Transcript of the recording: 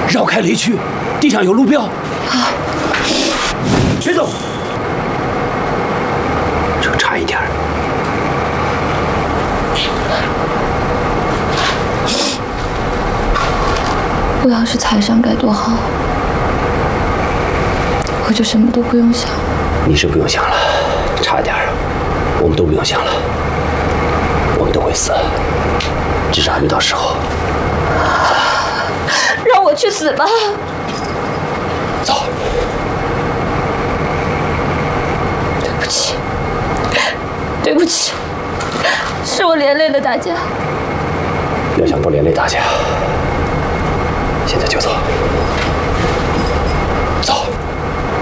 绕开雷区，地上有路标。 好， 别动，就差一点。 我要是踩上该多好，我就什么都不用想。 你是不用想了，差一点，我们都不用想了，我们都会死，只是还没到时候。 让我去死吧！ 走。 对不起，对不起，是我连累了大家。 要想不连累大家，现在就走。